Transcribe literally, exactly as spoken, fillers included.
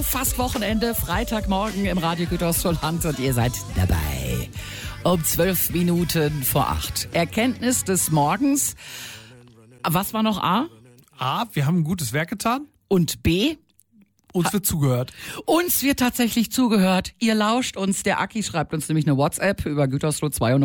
fast Wochenende, Freitagmorgen im Radio Gütersloh Land und ihr seid dabei. Um zwölf Minuten vor acht. Erkenntnis des Morgens. Was war noch A? A, wir haben ein gutes Werk getan. Und B? Uns wird zugehört. Uns wird tatsächlich zugehört. Ihr lauscht uns. Der Aki schreibt uns nämlich eine WhatsApp über Gütersloh zwei